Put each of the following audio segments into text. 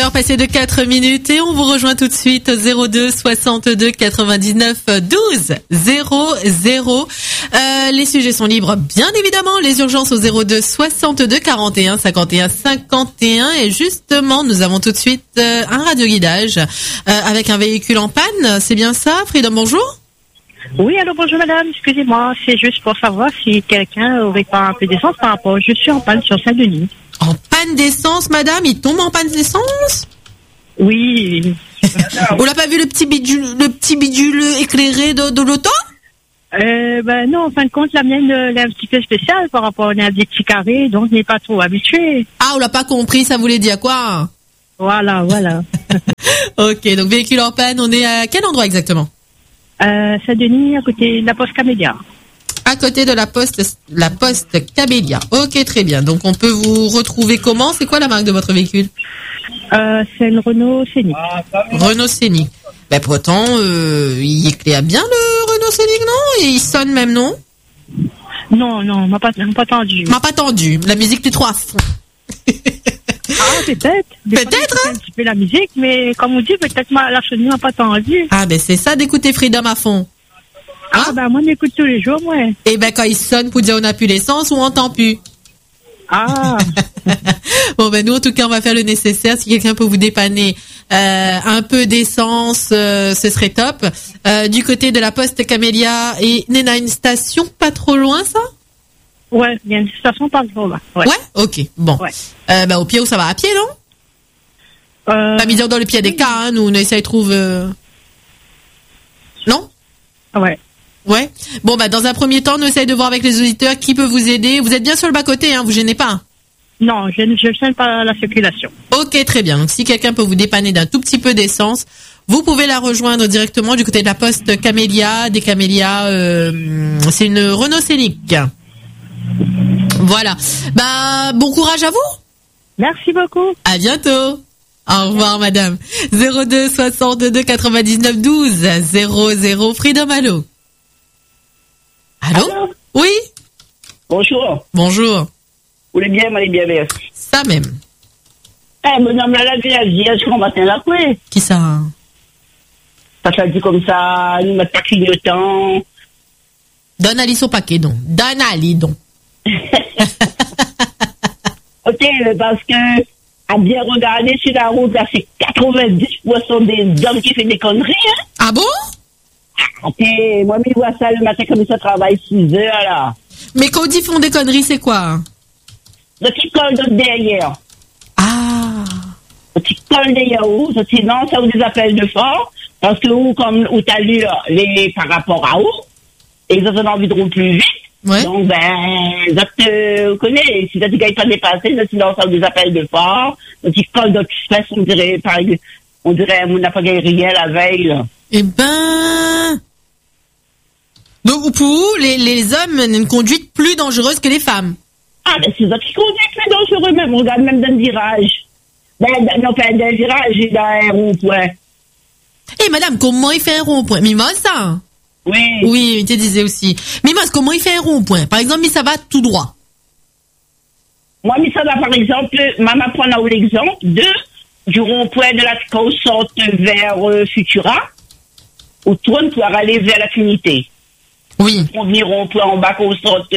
Passé de 4 minutes et on vous rejoint tout de suite au 02 62 99 12 00. Les sujets sont libres, bien évidemment. Les urgences au 02 62 41 51 51. Et justement, nous avons tout de suite un radioguidage avec un véhicule en panne. C'est bien ça, Freedom, bonjour. Oui, alors bonjour madame, excusez-moi, c'est juste pour savoir si quelqu'un aurait pas un peu d'essence par rapport. Je suis en panne sur Saint-Denis. En panne d'essence, madame? Il tombe en panne d'essence? Oui. On l'a pas vu le petit bidule éclairé de l'auto? Non, en fin de compte, la mienne elle est un petit peu spéciale par rapport à des petits carrés, donc je n'ai pas trop habitué. Ah, on l'a pas compris, ça voulait dire quoi? Voilà. Ok, donc véhicule en panne, on est à quel endroit exactement? Saint-Denis, à côté de la Poste Camélia. À côté de la poste Camélia. Ok, très bien. Donc on peut vous retrouver comment? C'est quoi la marque de votre véhicule? C'est une Renault Scénic. Renault Scénic. Ben pourtant, il éclaire bien le Renault Scénic, non? Et il sonne même, non? Non, m'a pas tendu. M'a pas tendu. La musique plus trop à fond. Ah, peut-être. Peut-être, hein? Un petit peu la musique, mais comme on dit, peut-être la cheminée m'a pas tendu. Ah, ben c'est ça d'écouter Freedom à fond. Ah, ben moi, on écoute tous les jours, moi. Et ben quand il sonne pour dire on n'a plus l'essence ou on n'entend plus. Ah. Bon, ben nous, en tout cas, on va faire le nécessaire. Si quelqu'un peut vous dépanner un peu d'essence, ce serait top. Du côté de la Poste Camélia, et il y a une station pas trop loin, ça? Ouais, il y a une station pas trop loin. Ouais, ok, bon. Ouais. Au pied, où ça va à pied, non? Pas misère dans le pied des cas, hein, nous, on essaie de trouver... Non? Ouais. Ouais. Bon, dans un premier temps, on essaye de voir avec les auditeurs qui peut vous aider. Vous êtes bien sur le bas-côté, hein, vous gênez pas? Non, je ne gêne pas la circulation. Ok, très bien. Donc, si quelqu'un peut vous dépanner d'un tout petit peu d'essence, vous pouvez la rejoindre directement du côté de la Poste Camélia. Des Camélias, c'est une Renault Scénic. Voilà. Bon courage à vous. Merci beaucoup. À bientôt. Au revoir, madame. 02 62 99 12 00. Freedom, allô? Allô? Oui? Bonjour. Bonjour. Vous allez bien, Ça même. Madame, la vie, je comprends matin là, quoi. Qui ça? Ça dit comme ça, nous mettre pas clignotant. Donne Ali son paquet, donc. Donne Ali, donc. Ok, parce que, à bien regarder sur la route, là, c'est 90% des hommes qui font des conneries, hein. Ah bon? Ok, moi, je vois ça le matin comme ça travaille 6 heures, là. Mais quand on dit font des conneries, c'est quoi? Le petit col de derrière. Ah. Le petit col derrière où, sinon, ça vous des appels de fort, parce que où, comme, où t'as lu, par rapport à où, et ils ont envie de rouler plus vite. Ouais. Donc, vous connaissez, si t'as dit qu'il pas dépassé, sinon, ça vous des appels de fort, le petit col de fesses, on dirait, on n'a pas gagné rien la veille, là. Eh ben. Donc, pour vous, les hommes ont une conduite plus dangereuse que les femmes. Ah, c'est ça qui conduit plus dangereux, même. On regarde même dans le virage. Non, pas dans le virage, et dans un rond-point. Eh, madame, comment il fait un rond-point? Mimos, ça? Oui. Oui, il te disait aussi. Mimos, comment il fait un rond-point? Par exemple, ça va tout droit. Moi, ça va, par exemple, maman prend là l'exemple du rond-point de la côte vers Futura, ou tourne pour aller vers la Trinité. Oui. On vient rond-point en bas qu'on sorte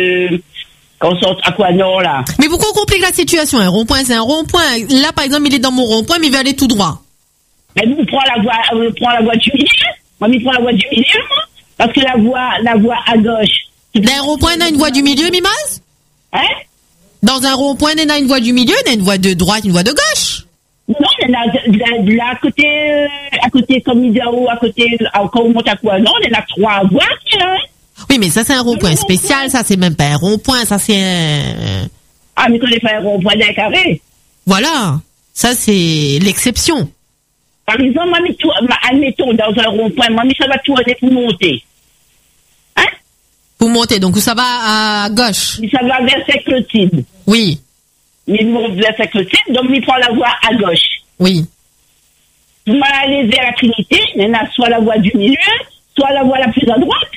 Aquanor, là. Mais pourquoi on complique la situation? Un rond-point, c'est un rond-point. Là, par exemple, il est dans mon rond-point, mais il va aller tout droit. Mais on prend la voie du milieu. Moi, je prends la voie du milieu, moi. Parce que la voie à gauche. Dans un rond-point, il y a une voie du milieu, Mimaz? Hein? Dans un rond-point, il y a une voie du milieu, il y a une voie de droite, une voie de gauche. Non, là, à côté, comme il dit, à côté, quand on monte à quoi? Non, il y en a 3 voies, hein. Oui, mais ça, c'est un rond-point spécial, ça, c'est même pas un rond-point, ça, c'est un... Ah, mais quand on fait un rond-point d'un carré. Voilà. Ça, c'est l'exception. Par exemple, admettons, dans un rond-point, ça va tourner pour monter. Hein? Pour monter, donc ça va à gauche. Ça va vers Saint-Clotilde. Oui. Mais nous, vers Saint-Clotilde, donc il prend la voie à gauche. Oui. Vous m'allez vers la Trinité, il y en a soit la voie du milieu, soit la voie la plus à droite.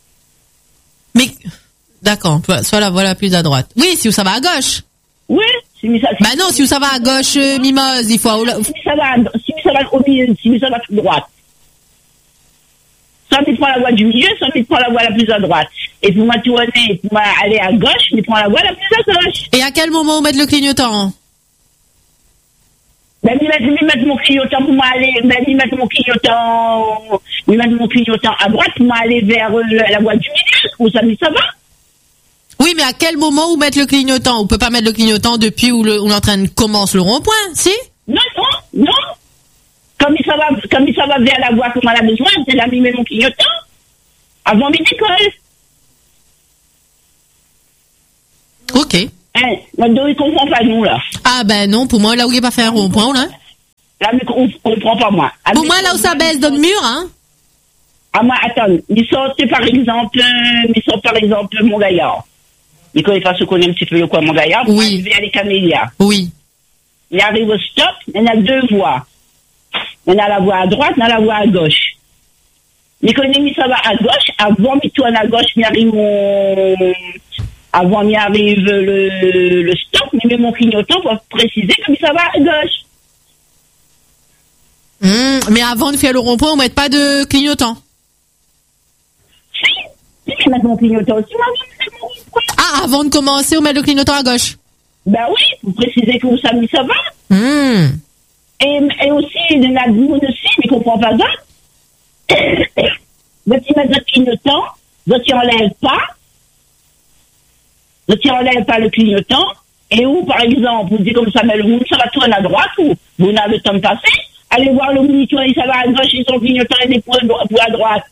Mais, d'accord, soit la voie la plus à droite. Oui, si ça va à gauche. Oui, Bah non, si ça va à gauche, Mimose, il faut... Si ça va au milieu, si ça va tout droite. Soit tu prends la voie du milieu, soit tu prends la voie la plus à droite. Et pour m'atourner, pour aller à gauche, tu prends la voie la plus à gauche. Et à quel moment on met le clignotant? Ben, lui mettre mon clignotant pour m'aller, lui mettre mon clignotant à droite pour m'aller vers la voie du milieu. Où ça va? Oui, mais à quel moment on met le clignotant? On peut pas mettre le clignotant depuis où l'entraînement commence le rond-point, si? Non. Comme il s'en va vers la voie qu'on a besoin, c'est là où met mon clignotant. Avant mes écoles. Ok. Moi, il comprend pas, nous, là. Ah, ben non, pour moi, là où il n'y a pas fait un rond-point, là. Là, on comprend pas, moi. Pour moi, là où ça baisse dans le mur, hein. Ah, moi, attends. Ils sortent, par exemple, Montgaillard. Il connaît pas ce qu'on aime un petit peu, quoi, Montgaillard. Oui. Il vers les Camélias. Oui. Il arrive au stop, il y en a deux voies. Il y en a la voie à droite, il y en a la voie à gauche. L'économie, ça va à gauche. Avant, il tourne à gauche, avant, il arrive le stop, mais mon clignotant pour préciser comme ça va à gauche. Mais avant de faire le rond-point, on ne met pas de clignotant. Si, je mets mon clignotant aussi. Ah, avant de commencer, on met le clignotant à gauche. Ben oui, pour préciser que ça va. Et aussi, il y en a d'autres aussi, mais qu'on ne comprend pas ça. Donc, il met le clignotant, donc il n'enlève pas. Donc, il n'enlève pas le clignotant. Et où, par exemple, vous dites comme ça, mais le monde, ça va tourner à droite, ou vous n'avez le temps de passer. Allez voir le monde, ça va à gauche, et son clignotant, il est pour à droite.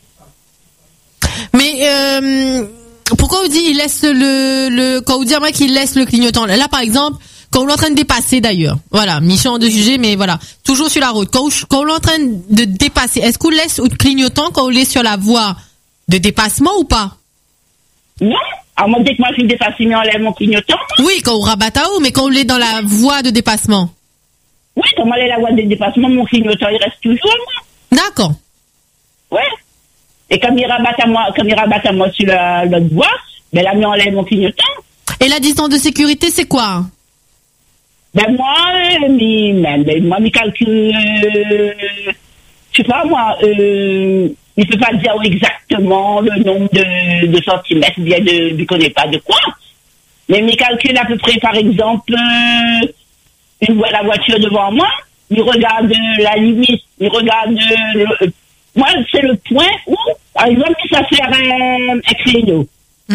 Mais, pourquoi vous dites, il laisse quand vous dites à moi qu'il laisse le clignotant, là, par exemple, quand on est en train de dépasser d'ailleurs, voilà, mission de sujet, mais voilà, toujours sur la route, quand on est en train de dépasser, est-ce qu'on laisse le clignotant quand on est sur la voie de dépassement ou pas? Non, à moi, dès que moi je dépasse, il enlève mon clignotant. Oui, quand on rabat à haut, mais quand on est dans la voie de dépassement. Oui, quand moi, la voie de dépassement, mon clignotant, il reste toujours à moi. D'accord. Ouais. Et comme il rabatte à moi sur l'autre voie, ben là, il enlève mon clignotant. Et la distance de sécurité, c'est quoi? Ben moi, mes calculs, je sais pas moi, il peut pas dire exactement le nombre de centimètres, bien je connais pas de quoi. Mais mes calculs à peu près, par exemple, la voiture devant moi, il regarde la limite, il regarde moi c'est le point où, par exemple, ça fait un créneau.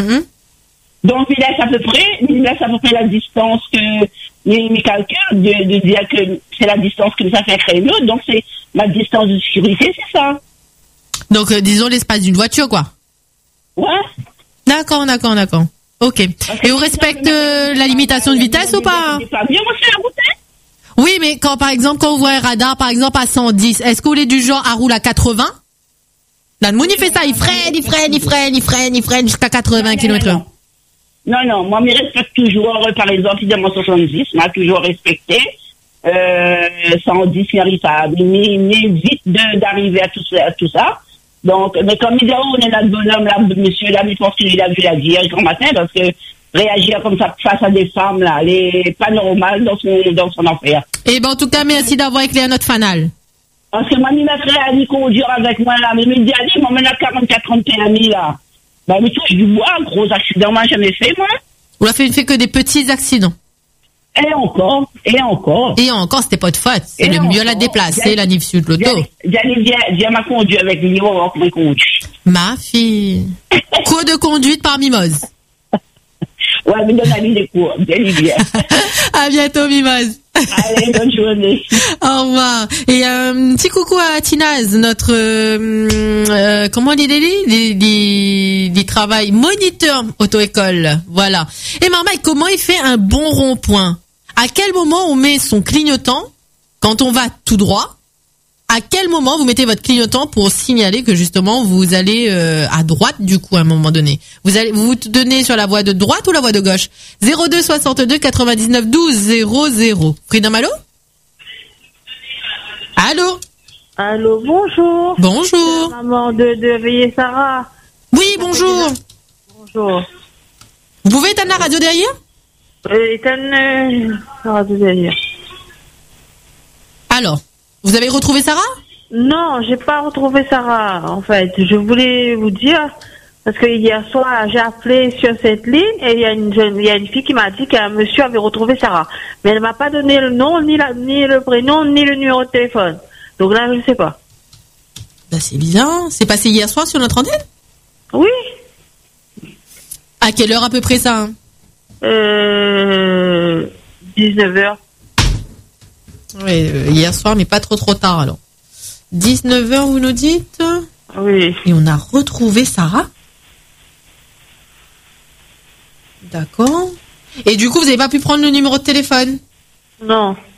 Donc il laisse à peu près la distance que mes calculs de dire que c'est la distance que ça fait un créneau, donc c'est ma distance de sécurité, c'est ça. Donc disons l'espace d'une voiture, quoi. Ouais. D'accord. Ok. Et on respecte la limitation de vitesse ou pas? C'est pas bien, moi c'est la route. Oui, mais quand par exemple quand on voit un radar par exemple à 110, est-ce qu'on est du genre à rouler à 80? Là, le monde il fait ça, il freine jusqu'à 80 km/h. Non, moi, je respecte toujours, par exemple, dans mon 70, m'a toujours respecté. 110, il n'arrive pas, mais vite d'arriver à tout ça. Donc, mais comme il dit, on est là, le bonhomme, là, monsieur, là, je pense qu'il a vu la Vierge grand matin, parce que réagir comme ça face à des femmes, là, elle est pas normale dans son enfer. Eh ben, en tout cas, merci d'avoir éclairé notre fanal. Parce que moi, il m'a fait aller conduire avec moi, là, mais il me dit, allez, moi, maintenant, 44 ans de permis, là. Ben, mais touche du bois, gros accident, moi, jamais fait, moi. On a fait que des petits accidents. Et encore, c'était pas de faute. C'est le mieux la déplacer, la nive sur l'auto. Viens m'a conduit avec lui, on va voir comment il conduit. Ma fille. Cours de conduite par Mimose. Ouais, mais donne à lui des cours, bien. À bientôt, Mimose. Allez, bonne journée. Au revoir. Et petit coucou à Tinaz, notre comment on dit travail moniteur auto-école. Voilà. Et Marmaille, comment il fait un bon rond-point? À quel moment on met son clignotant quand on va tout droit? À quel moment vous mettez votre clignotant pour signaler que justement vous allez à droite du coup à un moment donné? Vous donnez sur la voie de droite ou la voie de gauche? 02 62 99 12 00. Freedom, allô? Allô, bonjour. Bonjour. Maman de Veillez Sarah. Oui, bonjour. Bonjour. Vous pouvez éteindre la radio derrière? Alors, vous avez retrouvé Sarah? Non, j'ai pas retrouvé Sarah, en fait. Je voulais vous dire, parce que hier soir, j'ai appelé sur cette ligne et il y a une fille qui m'a dit qu'un monsieur avait retrouvé Sarah. Mais elle m'a pas donné le nom, ni le prénom, ni le numéro de téléphone. Donc là, je sais pas. Bah, c'est bizarre. C'est passé hier soir sur notre antenne? Oui. À quelle heure à peu près ça, hein? 19h. Oui, hier soir, mais pas trop tard alors. 19h, vous nous dites? Oui. Et on a retrouvé Sarah? D'accord. Et du coup, vous n'avez pas pu prendre le numéro de téléphone? Non.